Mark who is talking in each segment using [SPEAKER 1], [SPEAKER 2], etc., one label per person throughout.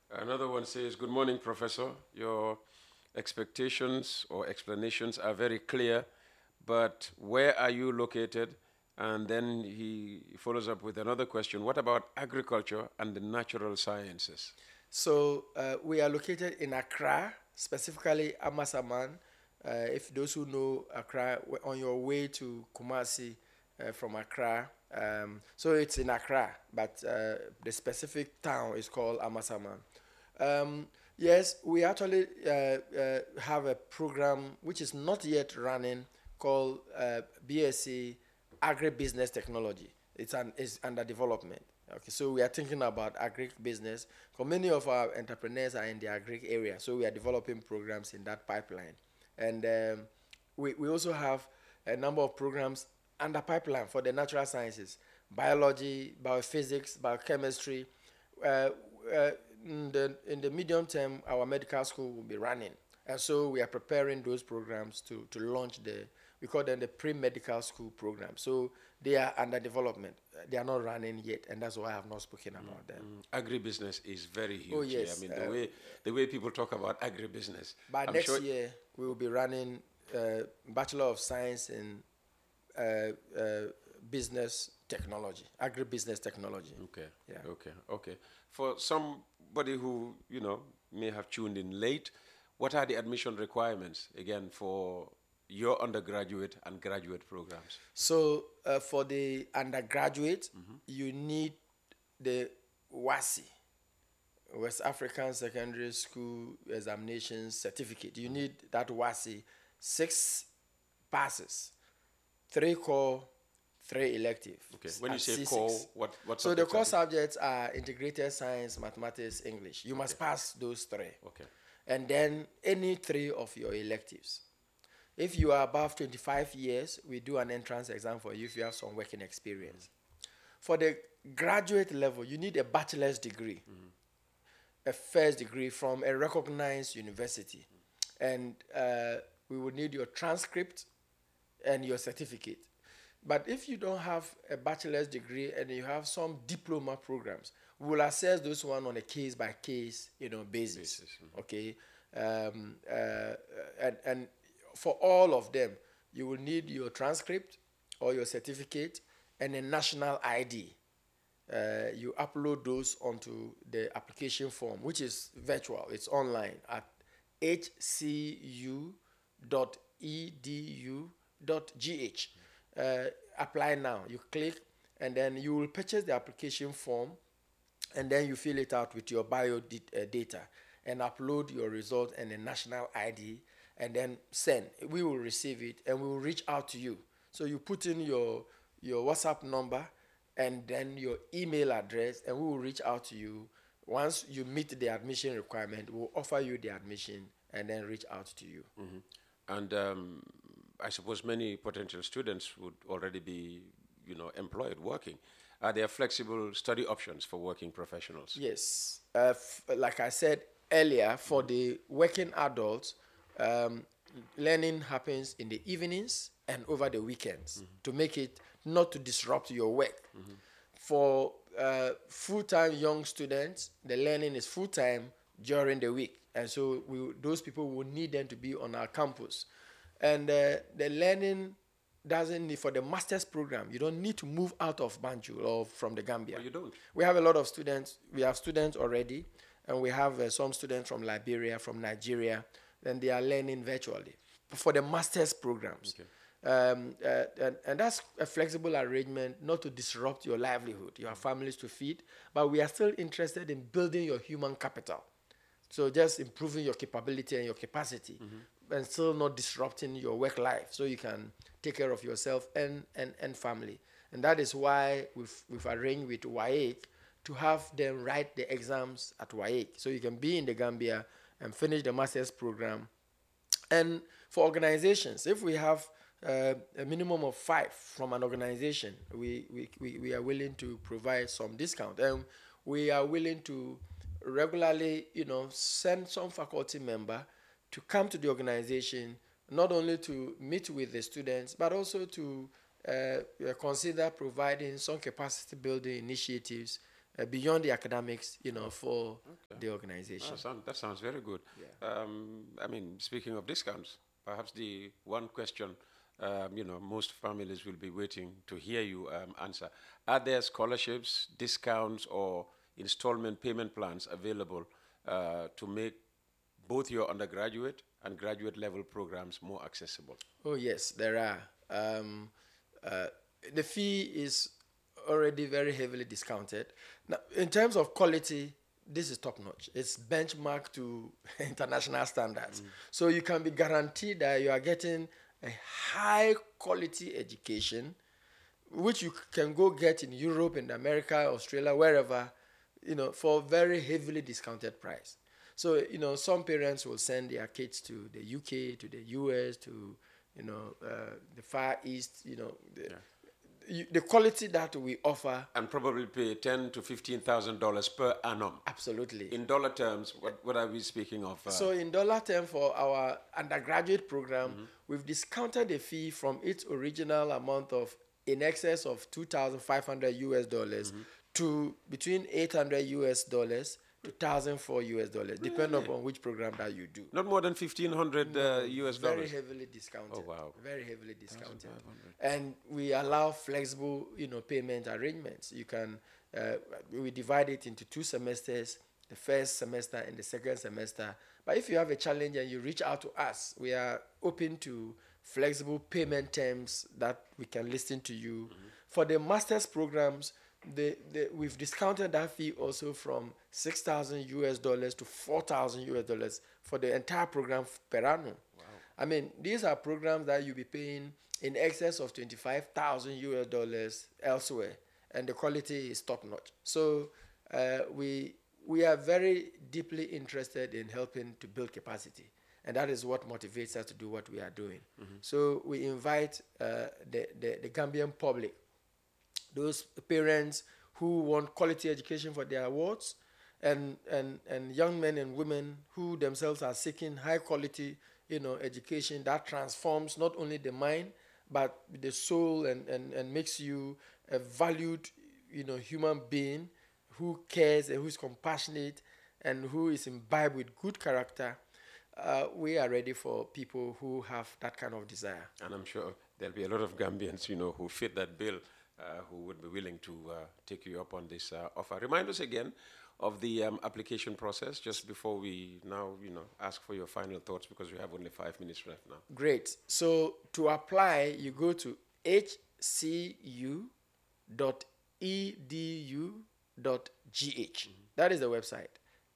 [SPEAKER 1] Another one says, "Good morning, Professor. Your expectations or explanations are very clear, but where are you located?" And then he follows up with another question: "What about agriculture and the natural sciences?"
[SPEAKER 2] So we are located in Accra, specifically Amasaman. If those who know Accra, on your way to Kumasi from Accra, so it's in Accra, but the specific town is called Amasaman. Yes, we actually have a program which is not yet running called BSc Agribusiness Technology. It's under development. Okay, so we are thinking about agri business. Because many of our entrepreneurs are in the agri area, so we are developing programs in that pipeline. And we also have a number of programs under pipeline for the natural sciences, biology, biophysics, biochemistry. Uh, uh, in the medium term, our medical school will be running. And so we are preparing those programs to launch we call them the pre-medical school program. So they are under development. They are not running yet, and that's why I have not spoken about them.
[SPEAKER 1] Agribusiness is very
[SPEAKER 2] Oh
[SPEAKER 1] huge here. I
[SPEAKER 2] yes,
[SPEAKER 1] mean, the way people talk about agribusiness,
[SPEAKER 2] by
[SPEAKER 1] I'm
[SPEAKER 2] next
[SPEAKER 1] sure.
[SPEAKER 2] year we will be running Bachelor of Science in business technology, agribusiness technology.
[SPEAKER 1] Okay,
[SPEAKER 2] Yeah.
[SPEAKER 1] okay. For somebody who may have tuned in late, what are the admission requirements again for your undergraduate and graduate programs?
[SPEAKER 2] So for the undergraduate, you need the WASI, West African Secondary School Examinations Certificate. You need that WASI, 6 passes, 3 core, 3 elective,
[SPEAKER 1] Okay. When you
[SPEAKER 2] at
[SPEAKER 1] say core,
[SPEAKER 2] C6.
[SPEAKER 1] what
[SPEAKER 2] So the
[SPEAKER 1] subjects are
[SPEAKER 2] core
[SPEAKER 1] these?
[SPEAKER 2] subjects are integrated science, mathematics, English. You
[SPEAKER 1] Okay,
[SPEAKER 2] must pass those three.
[SPEAKER 1] okay,
[SPEAKER 2] And then any three of your electives. If you are above 25 years, we do an entrance exam for you if you have some working experience. For the graduate level, you need a bachelor's degree, a first degree from a recognized university. And we will need your transcript and your certificate. But if you don't have a bachelor's degree and you have some diploma programs, we will assess those one on a case by case, basis.
[SPEAKER 1] basis.
[SPEAKER 2] Okay, and for all of them, you will need your transcript or your certificate and a national ID. You upload those onto the application form, which is virtual. It's online at hcu.edu.gh. Uh, Apply now. You click, and then you will purchase the application form, and then you fill it out with your data and upload your result and a national ID, and then send. We will receive it and we will reach out to you. So you put in your WhatsApp number and then your email address, and we will reach out to you. Once you meet the admission requirement, we'll offer you the admission and then reach out to you.
[SPEAKER 1] And I suppose many potential students would already be, employed, working. Are there flexible study options for working professionals?
[SPEAKER 2] Yes. Like I said earlier, for the working adults, um, learning happens in the evenings and over the weekends to make it not to disrupt your work. For full-time young students, the learning is full-time during the week, and so those people will need them to be on our campus. And the learning doesn't need for the master's program. You don't need to move out of Banjul or from the
[SPEAKER 1] Or
[SPEAKER 2] Gambia.
[SPEAKER 1] you don't?
[SPEAKER 2] We have a lot of students. We have students already, and we have some students from Liberia, from Nigeria, and they are learning virtually for the master's programs.
[SPEAKER 1] Okay.
[SPEAKER 2] And that's a flexible arrangement, not to disrupt your livelihood. You have families to feed, but we are still interested in building your human capital. So just improving your capability and your capacity, and still not disrupting your work life, so you can take care of yourself and family. And that is why we've arranged with WAEC to have them write the exams at WAEC, so you can be in the Gambia and finish the master's program. And for organizations, if we have a minimum of 5 from an organization, we are willing to provide some discount. And we are willing to regularly, send some faculty member to come to the organization, not only to meet with the students, but also to consider providing some capacity building initiatives beyond the academics, for the organization.
[SPEAKER 1] That sounds very good.
[SPEAKER 2] Yeah.
[SPEAKER 1] I mean, speaking of discounts, perhaps the one question most families will be waiting to hear you answer. Are there scholarships, discounts, or installment payment plans available to make both your undergraduate and graduate level programs more accessible?
[SPEAKER 2] Oh, yes, there are. Uh, the fee is already very heavily discounted. Now, in terms of quality, this is top notch. It's benchmarked to international standards. So you can be guaranteed that you are getting a high quality education, which you can go get in Europe, in America, Australia, wherever, for very heavily discounted price. So, some parents will send their kids to the UK, to the US, to, the Far East, the quality that we offer.
[SPEAKER 1] And probably pay $10,000 to $15,000 per annum.
[SPEAKER 2] Absolutely.
[SPEAKER 1] In dollar terms, what are we speaking of?
[SPEAKER 2] So in dollar terms for our undergraduate program, we've discounted the fee from its original amount of in excess of 2,500 US dollars to between 800 US dollars to 1,004 US dollars, depending upon which program that you do.
[SPEAKER 1] Not more than 1,500 US dollars.
[SPEAKER 2] Very heavily discounted.
[SPEAKER 1] Oh, wow.
[SPEAKER 2] Very heavily discounted. And we allow flexible, payment arrangements. You can, we divide it into 2 semesters, the first semester and the second semester. But if you have a challenge and you reach out to us, we are open to flexible payment terms that we can listen to you. For the master's programs, we've discounted that fee also from 6,000 US dollars to 4,000 US dollars for the entire program per annum. Wow. I mean, these are programs that you'll be paying in excess of 25,000 US dollars elsewhere, and the quality is top notch. So we are very deeply interested in helping to build capacity, and that is what motivates us to do what we are doing. So we invite the Gambian public, those parents who want quality education for their wards, and young men and women who themselves are seeking high quality, education that transforms not only the mind but the soul and makes you a valued, human being who cares and who is compassionate and who is imbibed with good character. We are ready for people who have that kind of desire.
[SPEAKER 1] And I'm sure there'll be a lot of Gambians, who fit that bill, who would be willing to take you up on this offer. Remind us again of the application process just before we now, ask for your final thoughts, because we have only 5 minutes left now.
[SPEAKER 2] Great. So to apply, you go to hcu.edu.gh. That is the website.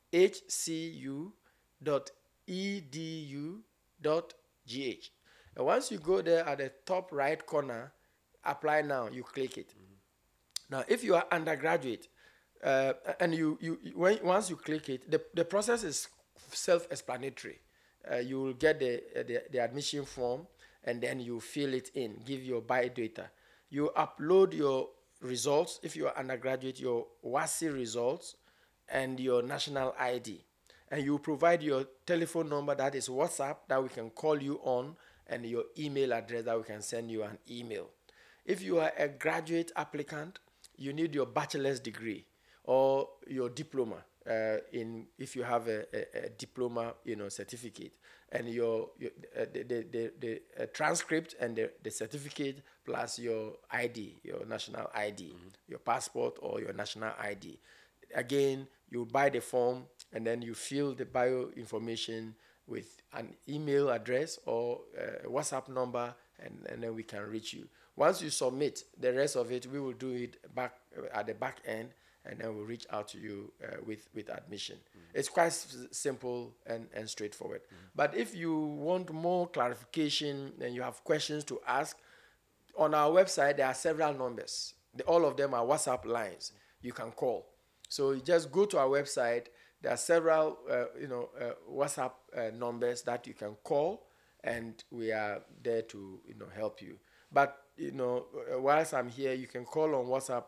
[SPEAKER 2] hcu.edu.gh. And once you go there at the top right corner, apply now, you click it. Now, if you are undergraduate, and once you click it, the process is self-explanatory. You will get the admission form, and then you fill it in, give your biodata. You upload your results, if you are undergraduate, your WASSCE results, and your national ID. And you provide your telephone number, that is WhatsApp, that we can call you on, and your email address that we can send you an email. If you are a graduate applicant, you need your bachelor's degree or your diploma, if you have a diploma, certificate, and the transcript and the certificate plus your ID, your national ID, your passport or your national ID. Again, you buy the form and then you fill the bio information with an email address or a WhatsApp number, and then we can reach you. Once you submit, the rest of it, we will do it back at the back end, and then we'll reach out to you with admission. It's quite simple and straightforward. But if you want more clarification and you have questions to ask, on our website, there are several numbers. All of them are WhatsApp lines you can call. So you just go to our website. There are several WhatsApp numbers that you can call, and we are there to help you. But whilst I'm here, you can call on WhatsApp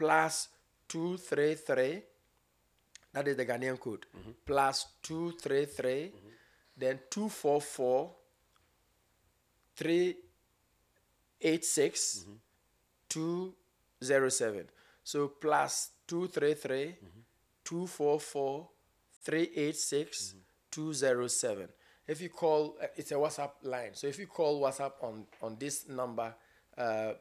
[SPEAKER 2] +233. That is the Ghanaian code. +233, then 244 386 207. So plus 233 244 386 207. If you call, it's a WhatsApp line. So if you call WhatsApp on this number, I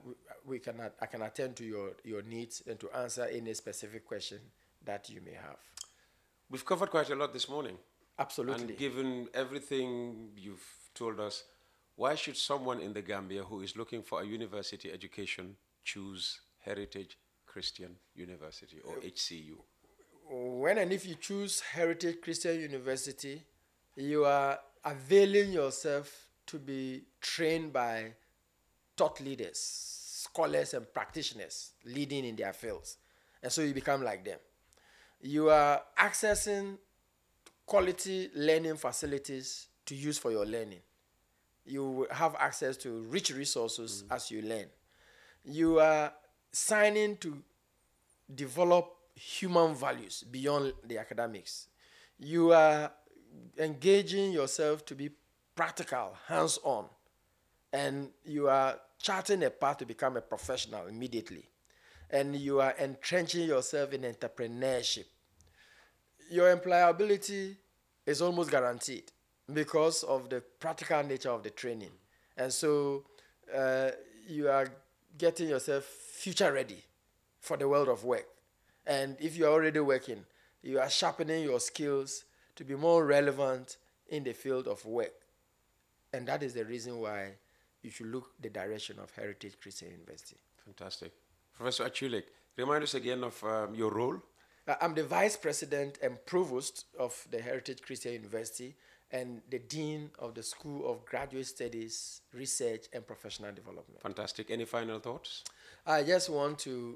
[SPEAKER 2] can attend to your needs and to answer any specific question that you may have.
[SPEAKER 1] We've covered quite a lot this morning.
[SPEAKER 2] Absolutely.
[SPEAKER 1] And given everything you've told us, why should someone in the Gambia who is looking for a university education choose Heritage Christian University, or HCU?
[SPEAKER 2] When and if you choose Heritage Christian University, you are availing yourself to be trained by thought leaders, scholars and practitioners leading in their fields. And so you become like them. You are accessing quality learning facilities to use for your learning. You have access to rich resources as you learn. You are signing to develop human values beyond the academics. You are engaging yourself to be practical, hands-on, and you are charting a path to become a professional immediately. And you are entrenching yourself in entrepreneurship. Your employability is almost guaranteed because of the practical nature of the training. And so you are getting yourself future ready for the world of work. And if you're already working, you are sharpening your skills to be more relevant in the field of work. And that is the reason why you should look the direction of Heritage Christian University.
[SPEAKER 1] Fantastic. Professor Achulik, remind us again of your role.
[SPEAKER 2] I'm the Vice President and Provost of the Heritage Christian University and the Dean of the School of Graduate Studies, Research and Professional Development.
[SPEAKER 1] Fantastic. Any final thoughts?
[SPEAKER 2] I just want to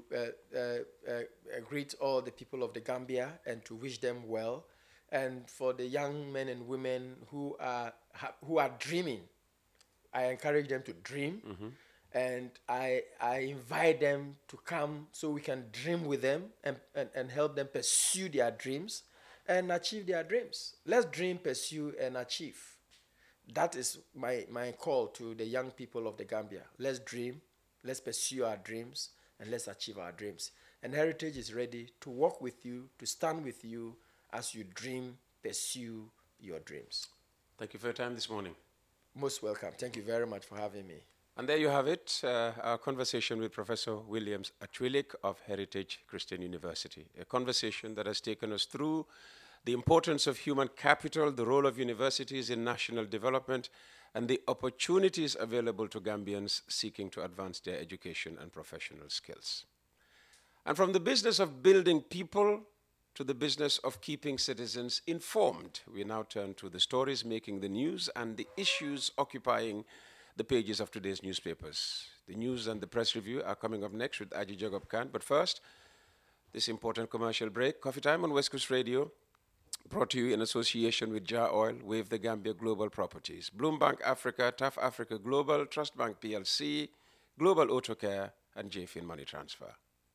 [SPEAKER 2] greet all the people of the Gambia and to wish them well. And for the young men and women who are dreaming, I encourage them to dream. And I invite them to come so we can dream with them and help them pursue their dreams and achieve their dreams. Let's dream, pursue, and achieve. That is my call to the young people of the Gambia. Let's dream, let's pursue our dreams, and let's achieve our dreams. And Heritage is ready to work with you, to stand with you as you dream, pursue your dreams.
[SPEAKER 1] Thank you for your time this morning.
[SPEAKER 2] Most welcome. Thank you very much for having me.
[SPEAKER 1] And there you have it, our conversation with Professor Williams Achulik of Heritage Christian University, a conversation that has taken us through the importance of human capital, the role of universities in national development, and the opportunities available to Gambians seeking to advance their education and professional skills. And from the business of building people to the business of keeping citizens informed, we now turn to the stories making the news and the issues occupying the pages of today's newspapers. The news and the press review are coming up next with Aji Jacob Khan. But first, this important commercial break. Coffee Time on West Coast Radio, brought to you in association with Jar Oil, Wave the Gambia Global Properties, Bloombank Africa, TAF Africa Global, Trust Bank PLC, Global Auto Care, and JFIN Money Transfer.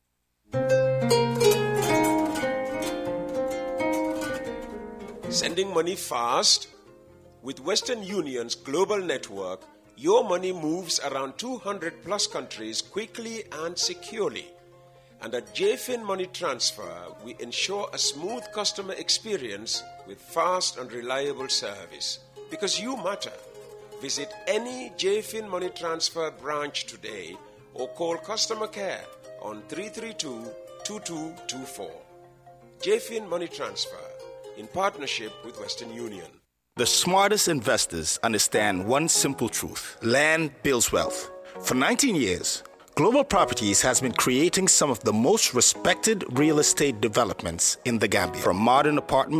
[SPEAKER 1] Sending money fast? With Western Union's global network, your money moves around 200 plus countries quickly and securely. And at JFIN Money Transfer, we ensure a smooth customer experience with fast and reliable service. Because you matter. Visit any JFIN Money Transfer branch today or call customer care on 332-2224. JFIN Money Transfer, in partnership with Western Union.
[SPEAKER 3] The smartest investors understand one simple truth. Land builds wealth. For 19 years, Global Properties has been creating some of the most respected real estate developments in the Gambia. From modern apartments